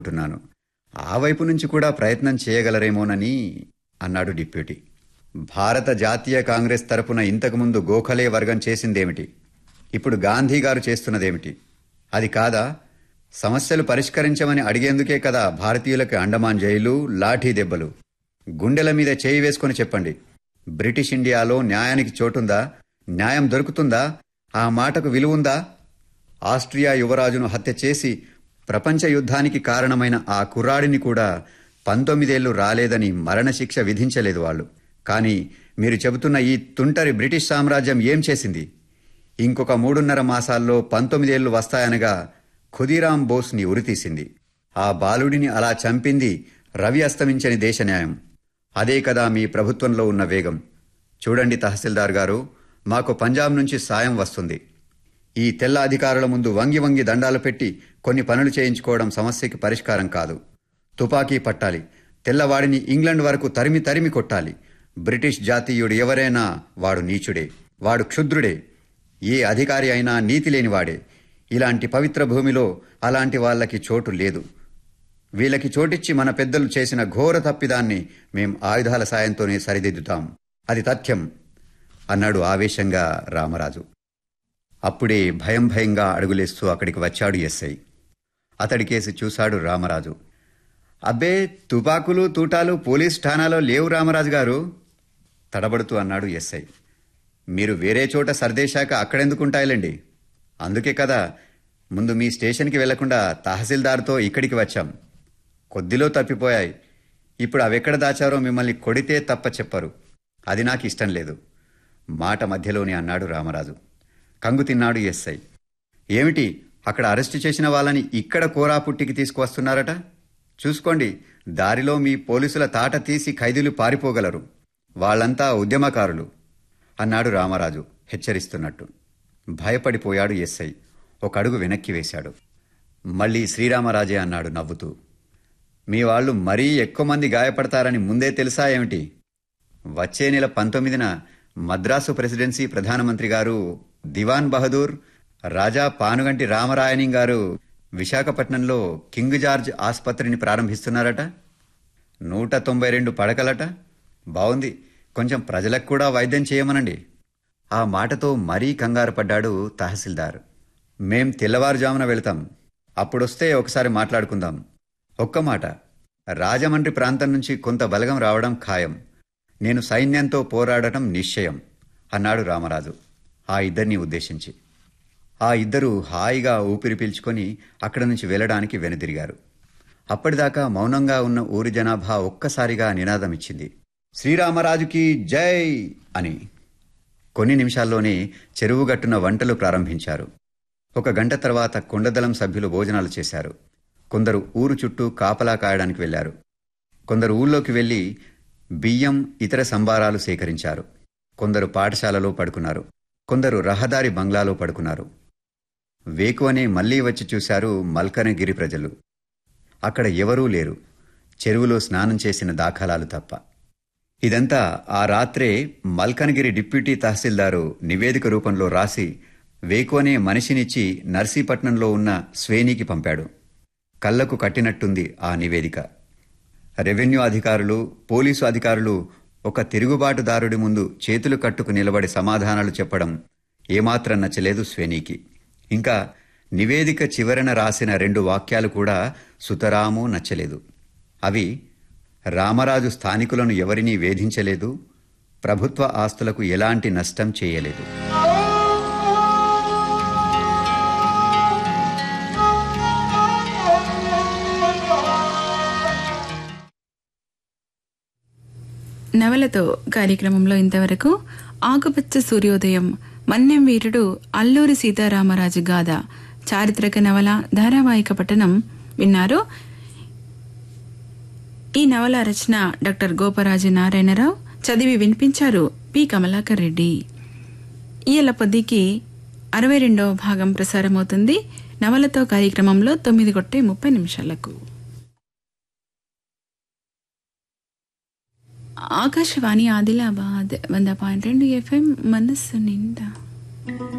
అంటున్నాను. ఆ వైపు నుంచి కూడా ప్రయత్నం చేయగలరేమోనని అన్నాడు డిప్యూటీ. భారత జాతీయ కాంగ్రెస్ తరపున ఇంతకుముందు గోఖలే వర్గం చేసిందేమిటి? ఇప్పుడు గాంధీ గారు చేస్తున్నదేమిటి? అది కాదా? సమస్యలు పరిష్కరించమని అడిగేందుకే కదా భారతీయులకి అండమాన్ జైలు, లాఠీ దెబ్బలు. గుండెల మీద చేయి వేసుకొని చెప్పండి. బ్రిటిష్ ఇండియాలో న్యాయానికి చోటుందా? న్యాయం దొరుకుతుందా? ఆ మాటకు విలువుందా? ఆస్ట్రియా యువరాజును హత్య చేసి ప్రపంచ యుద్ధానికి కారణమైన ఆ కుర్రాడిని కూడా 19 ఏళ్లు రాలేదని మరణశిక్ష విధించలేదు వాళ్ళు. కానీ మీరు చెబుతున్న ఈ తుంటరి బ్రిటిష్ సామ్రాజ్యం ఏం చేసింది? ఇంకొక 3.5 మాసాల్లో 19 ఏళ్లు వస్తాయనగా ఖుదీరాం బోస్ని ఉరితీసింది. ఆ బాలుడిని అలా చంపింది రవి అస్తమించని దేశ న్యాయం. అదే కదా మీ ప్రభుత్వంలో ఉన్న వేగం. చూడండి తహసీల్దార్ గారు, మాకు పంజాబ్ నుంచి సాయం వస్తుంది. ఈ తెల్ల అధికారుల ముందు వంగి వంగి దండాలు పెట్టి కొన్ని పనులు చేయించుకోవడం సమస్యకి పరిష్కారం కాదు. తుపాకీ పట్టాలి. తెల్లవాడిని ఇంగ్లండ్ వరకు తరిమి తరిమి కొట్టాలి. బ్రిటిష్ జాతీయుడు ఎవరైనా వాడు నీచుడే, వాడు క్షుద్రుడే. ఏ అధికారి అయినా నీతి లేనివాడే. ఇలాంటి పవిత్ర భూమిలో అలాంటి వాళ్ళకి చోటు లేదు. వీళ్ళకి చోటిచ్చి మన పెద్దలు చేసిన ఘోర తప్పిదాన్ని మేం ఆయుధాల సాయంతోనే సరిదిద్దుతాం. అది తథ్యం అన్నాడు ఆవేశంగా రామరాజు. అప్పుడే భయం భయంగా అడుగులేస్తూ అక్కడికి వచ్చాడు ఎస్ఐ. అతడికేసి చూశాడు రామరాజు. అబ్బే, తుపాకులు తూటాలు పోలీస్ ఠానాలో లేవు రామరాజు గారు తడబడుతూ అన్నాడు ఎస్ఐ. మీరు వేరే చోట సర్దేశాక అక్కడెందుకుంటాయిలండి. అందుకే కదా ముందు మీ స్టేషన్కి వెళ్లకుండా తహసీల్దార్తో ఇక్కడికి వచ్చాం. కొద్దిలో తప్పిపోయాయి. ఇప్పుడు అవెక్కడ దాచారో మిమ్మల్ని కొడితే తప్ప చెప్పరు. అది నాకు ఇష్టం లేదు మాట మధ్యలోనే అన్నాడు రామరాజు. కంగు తిన్నాడు ఎస్ఐ. ఏమిటి, అక్కడ అరెస్టు చేసిన వాళ్ళని ఇక్కడ కోరాపుట్టికి తీసుకువస్తున్నారట? చూసుకోండి, దారిలో మీ పోలీసుల తాట తీసి ఖైదీలు పారిపోగలరు. వాళ్లంతా ఉద్యమకారులు అన్నాడు రామరాజు హెచ్చరిస్తున్నట్టు. భయపడిపోయాడు ఎస్ఐ. ఒక అడుగు వెనక్కి వేశాడు. మళ్ళీ శ్రీరామరాజే అన్నాడు నవ్వుతూ. మీ వాళ్ళు మరీ ఎక్కువ మంది గాయపడతారని ముందే తెలుసా ఏమిటి? వచ్చే నెల 19న మద్రాసు ప్రెసిడెన్సీ ప్రధానమంత్రి గారు దివాన్ బహదూర్ రాజా పానుగంటి రామరాయని గారు విశాఖపట్నంలో కింగ్ జార్జ్ ఆసుపత్రిని ప్రారంభిస్తున్నారట. 192 పడకలట. బావుంది, కొంచెం ప్రజలకు కూడా వైద్యం చేయమనండి. ఆ మాటతో మరీ కంగారు పడ్డాడు తహసీల్దార్. మేం తెల్లవారుజామున వెళతాం. అప్పుడొస్తే ఒకసారి మాట్లాడుకుందాం. ఒక్క మాట, రాజమండ్రి ప్రాంతం నుంచి కొంత బలగం రావడం ఖాయం. నేను సైన్యంతో పోరాడటం నిశ్చయం అన్నాడు రామరాజు ఆ ఇద్దరిని ఉద్దేశించి. ఆ ఇద్దరూ హాయిగా ఊపిరి పీల్చుకొని అక్కడి నుంచి వెళ్లడానికి వెనుదిరిగారు. అప్పటిదాకా మౌనంగా ఉన్న ఊరి జనాభా ఒక్కసారిగా నినాదమిచ్చింది, శ్రీరామరాజుకి జై అని. కొన్ని నిమిషాల్లోనే చెరువుగట్టున వంటలు ప్రారంభించారు. 1 గంట తర్వాత కొండదళం సభ్యులు భోజనాలు చేశారు. కొందరు ఊరు చుట్టూ కాపలా కాయడానికి వెళ్లారు. కొందరు ఊళ్ళోకి వెళ్లి బియ్యం, ఇతర సంబారాలు సేకరించారు. కొందరు పాఠశాలలో పడుకున్నారు. కొందరు రహదారి బంగ్లాలో పడుకున్నారు. వేకువనే మళ్లీ వచ్చి చూశారు మల్కనగిరి ప్రజలు. అక్కడ ఎవరూ లేరు, చెరువులో స్నానం చేసిన దాఖలాలు తప్ప. ఇదంతా ఆ రాత్రే మల్కనగిరి డిప్యూటీ తహసీల్దారు నివేదిక రూపంలో రాసి వేకువనే మనిషినిచ్చి నర్సీపట్నంలో ఉన్న స్వేనికి పంపాడు. కళ్లకు కట్టినట్టుంది ఆ నివేదిక. రెవెన్యూ అధికారులు, పోలీసు అధికారులు ఒక తిరుగుబాటుదారుడి ముందు చేతులు కట్టుకు నిలబడి సమాధానాలు చెప్పడం ఏమాత్రం నచ్చలేదు స్వేనికి. ఇంకా నివేదిక చివరన రాసిన 2 వాక్యాలు కూడా సుతరాము నచ్చలేదు. అవి, రామరాజు స్థానికులను ఎవరినీ వేధించలేదు, ప్రభుత్వ ఆస్తులకు ఎలాంటి నష్టం చేయలేదు. నవలతో కార్యక్రమంలో ఇంతవరకు ఆకుపచ్చ సూర్యోదయం, మన్యం వీరుడు అల్లూరి సీతారామరాజు గాథ చారిత్రక నవల ధారావాహిక పఠనం విన్నారు. ఈ నవల రచన డాక్టర్ గోపరాజు నారాయణరావు, చదివి వినిపించారు పి కమలాకర్ రెడ్డి. ఈయల పొద్దుకి 62వ భాగం ప్రసారమవుతుంది నవలతో కార్యక్రమంలో 9:30 ఆకాశవాణి ఆదిలాబాద్ 100.2 FM మనస్సు నిండా.